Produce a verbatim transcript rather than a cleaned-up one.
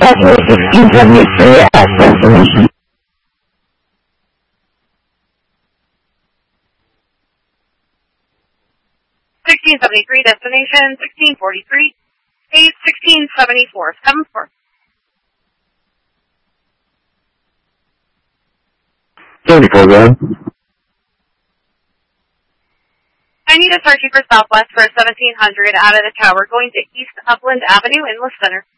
Passport sixteen seventy-three at destination. sixteen seventy-three, destination sixteen forty-three, eight sixteen seventy-four, seven four. seventy-four, go ahead. I need a searching for Southwest for seventeen hundred out of the tower going to East Upland Avenue in the center.